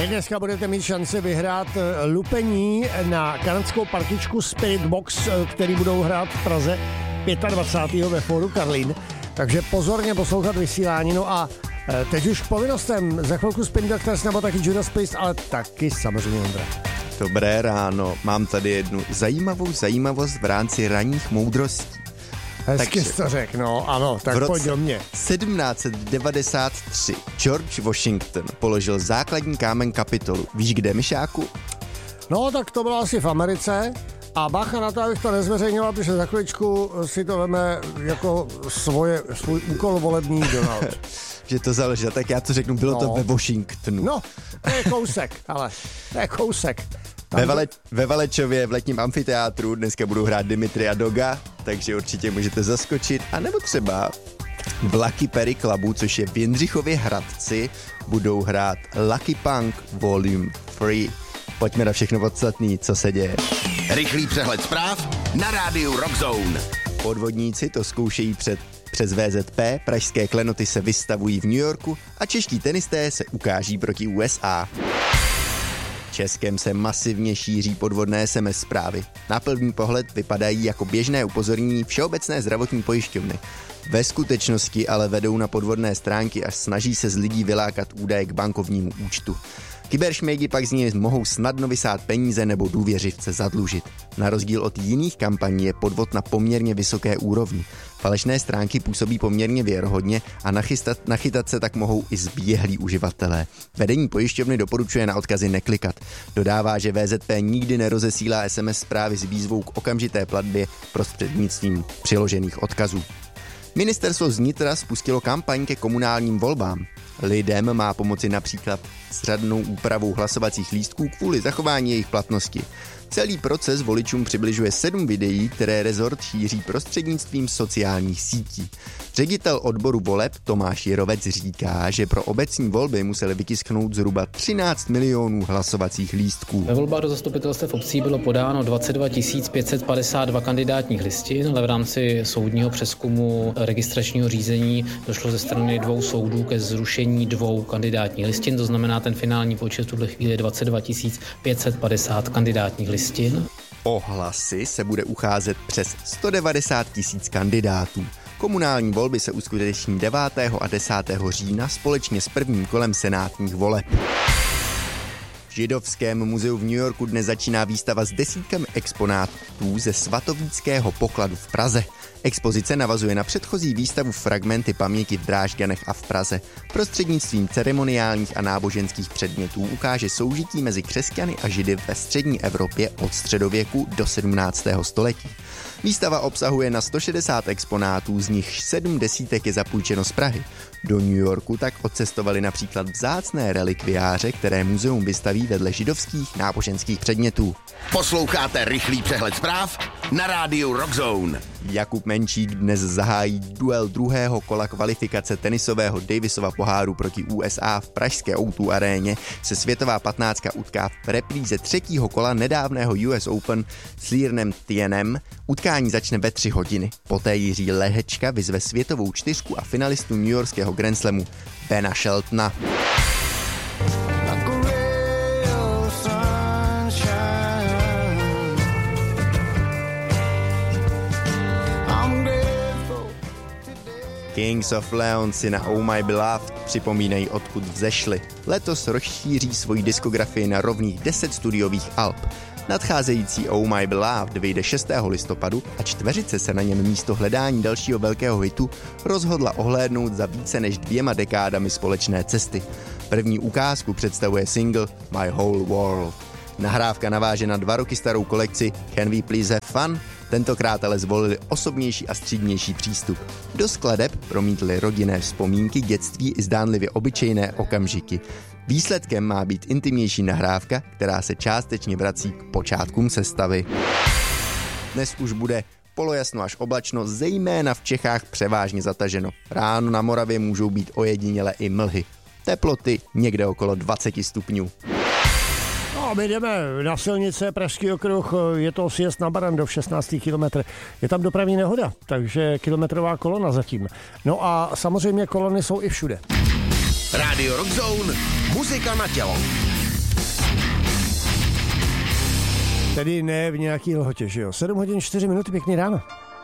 Vy dneska budete mít šanci vyhrát lupení na kanadskou partičku Spirit Box, který budou hrát v Praze 25. ve Fóru Karlín. Takže pozorně poslouchat vysílání. No a teď už povinnostem za chvilku Spin Doctors nebo taky Judas Priest, ale taky samozřejmě Ondra. Dobré ráno, mám tady jednu zajímavost v rámci ranních moudrostí. Hezky jsi to řekl, no ano, tak pojď do mě. 1793 George Washington položil základní kámen Kapitolu. Víš kde, Myšáku? No, tak to bylo asi v Americe. A bacha na to, abych to nezveřejňoval, protože za chviličku si to veme jako svůj úkol volební Donald. Že to záleží, tak já to řeknu, bylo to ve Washingtonu. No, to je kousek, ale to je kousek. Ve Valečově v letním amfiteátru dneska budou hrát Dimitri a Doga, takže určitě můžete zaskočit. A nebo třeba v Lucky Perry Clubu, což je v Jindřichově Hradci, budou hrát Lucky Punk Volume 3. Pojďme na všechno podstatný, co se děje. Rychlý přehled zpráv na rádiu Rockzone. Podvodníci to zkoušejí přes VZP, pražské klenoty se vystavují v New Yorku a čeští tenisté se ukáží proti USA. Českem se masivně šíří podvodné SMS zprávy. Na první pohled vypadají jako běžné upozornění Všeobecné zdravotní pojišťovny. Ve skutečnosti ale vedou na podvodné stránky a snaží se z lidí vylákat údaje k bankovnímu účtu. Kyberšmejdi pak z něj mohou snadno vysát peníze nebo důvěřivce zadlužit. Na rozdíl od jiných kampaní je podvod na poměrně vysoké úrovni. Falešné stránky působí poměrně věrohodně a nachytat se tak mohou i zběhlí uživatelé. Vedení pojišťovny doporučuje na odkazy neklikat. Dodává, že VZP nikdy nerozesílá SMS zprávy s výzvou k okamžité platbě prostřednictvím přiložených odkazů. Ministerstvo vnitra spustilo kampaň ke komunálním volbám. Lidem má pomoci například s řadnou úpravou hlasovacích lístků kvůli zachování jejich platnosti. Celý proces voličům přibližuje 7 videí, které rezort šíří prostřednictvím sociálních sítí. Ředitel odboru voleb Tomáš Jirovec říká, že pro obecní volby museli vytisknout zhruba 13 milionů hlasovacích lístků. Ve volbách do zastupitelstev obcí bylo podáno 22 552 kandidátních listin, ale v rámci soudního přezkumu registračního řízení došlo ze strany 2 soudů ke zrušení 2 kandidátních listin, to znamená ten finální počet v tuhle chvíli 22 550 kandidátních listin. O hlasy se bude ucházet přes 190 000 kandidátů. Komunální volby se uskuteční 9. a 10. října společně s prvním kolem senátních voleb. V Židovském muzeu v New Yorku dnes začíná výstava s desítkami exponátů ze svatovíckého pokladu v Praze. Expozice navazuje na předchozí výstavu Fragmenty paměti v Drážďanech a v Praze. Prostřednictvím ceremoniálních a náboženských předmětů ukáže soužití mezi křesťany a židy ve střední Evropě od středověku do 17. století. Výstava obsahuje na 160 exponátů, z nich 7 desítek je zapůjčeno z Prahy. Do New Yorku tak odcestovali například vzácné relikviáře, které muzeum vystaví vedle židovských náboženských předmětů. Posloucháte rychlý přehled zpráv na rádiu Rockzone. Jakub Menčík dnes zahájí duel druhého kola kvalifikace tenisového Davisova poháru proti USA v pražské O2 aréně. Se světová 15 utká v repríze třetího kola nedávného US Open s Liernem Tienem. Utkání začne ve 3 hodiny. Poté Jiří Lehečka vyzve světovou 4 a finalistu newyorského Grand Slamu Bena Sheltona. Kings of Leon si na Oh My Beloved připomínají, odkud vzešli. Letos rozšíří svoji diskografii na rovných 10 studiových alb. Nadcházející Oh My Beloved vyjde 6. listopadu a čtveřice se na něm místo hledání dalšího velkého hitu rozhodla ohlédnout za více než 2 dekádami společné cesty. První ukázku představuje single My Whole World. Nahrávka naváže na 2 roky starou kolekci Can We Please Have Fun? Tentokrát ale zvolili osobnější a střídnější přístup. Do skladeb promítli rodinné vzpomínky, dětství i zdánlivě obyčejné okamžiky. Výsledkem má být intimnější nahrávka, která se částečně vrací k počátkům sestavy. Dnes už bude polojasno až oblačno, zejména v Čechách převážně zataženo. Ráno na Moravě můžou být ojediněle i mlhy. Teploty někde okolo 20 stupňů. No, my jdeme na silnice Pražský okruh, je to sjezd na Barrandov, 16. kilometr. Je tam dopravní nehoda, takže kilometrová kolona zatím. No a samozřejmě kolony jsou i všude. Rádio Rockzone, muzika na tělo. Tedy ne v nějaký lhotě, že jo. 7 hodin 4 minuty, pěkný ráno.